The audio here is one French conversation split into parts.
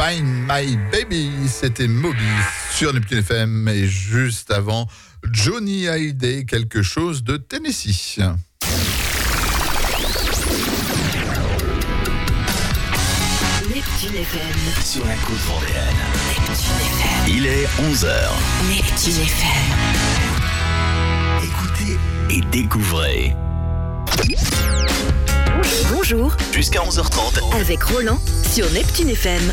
Find My Baby, c'était Moby sur Neptune FM et juste avant Johnny Hallyday, quelque chose de Tennessee. Neptune FM sur la côte vendéenne. Neptune FM. Il est 11h. Neptune FM. Écoutez et découvrez. Bonjour. Jusqu'à 11h30. Avec Roland sur Neptune FM.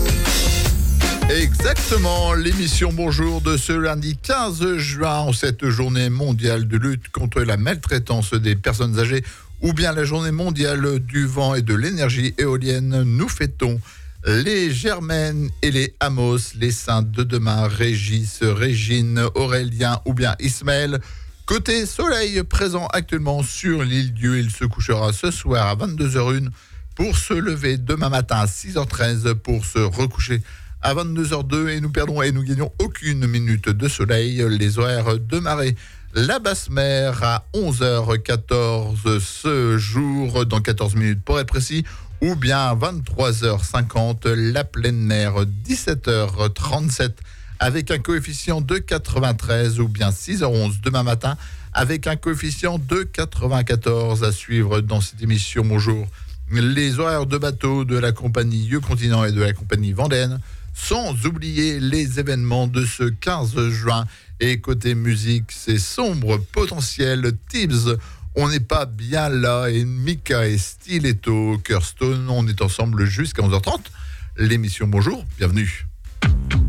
Exactement, l'émission Bonjour de ce lundi 15 juin, en cette journée mondiale de lutte contre la maltraitance des personnes âgées, ou bien la journée mondiale du vent et de l'énergie éolienne. Nous fêtons les Germaine et les Amos, les saints de demain, Régis, Régine, Aurélien ou bien Ismaël. Côté soleil, présent actuellement sur l'île Dieu, il se couchera ce soir à 22h01 pour se lever demain matin à 6h13 pour se recoucher à 22h02 et nous perdons et nous gagnons aucune minute de soleil. Les horaires de marée, la basse mer à 11h14 ce jour, dans 14 minutes pour être précis, ou bien à 23h50, la pleine mer 17h37 avec un coefficient de 93, ou bien 6h11 demain matin avec un coefficient de 94 à suivre dans cette émission. Bonjour. Les horaires de bateau de la compagnie You Continent et de la compagnie Vendéenne, sans oublier les événements de ce 15 juin. Et côté musique, c'est Sombre Potentiel, Tibbs, On n'est pas bien là, et Mika et Stiletto, Kirstone, on est ensemble jusqu'à 11h30. L'émission Bonjour, bienvenue.